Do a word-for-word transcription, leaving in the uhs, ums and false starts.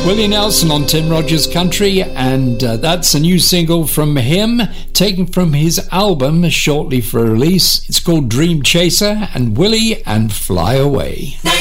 Willie Nelson on Tim Rogers Country, and uh, that's a new single from him, taken from his album shortly for release. It's called Dream Chaser, and Willie and Fly Away.